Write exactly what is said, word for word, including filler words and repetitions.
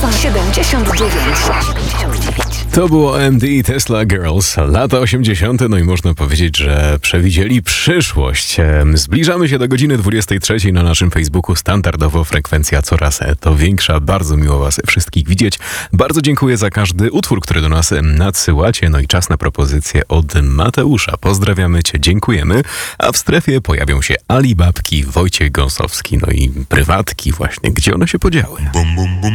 siedemdziesiąt dziewięć. To było O M D Tesla Girls, lata osiemdziesiąte, no i można powiedzieć, że przewidzieli przyszłość. Zbliżamy się do godziny dwudziestej trzeciej na naszym Facebooku. Standardowo frekwencja coraz to większa. Bardzo miło was wszystkich widzieć. Bardzo dziękuję za każdy utwór, który do nas nadsyłacie. No i czas na propozycję od Mateusza. Pozdrawiamy cię, dziękujemy. A w strefie pojawią się Alibabki, Wojciech Gąsowski, no i prywatki właśnie. Gdzie one się podziały? Bum, bum, bum.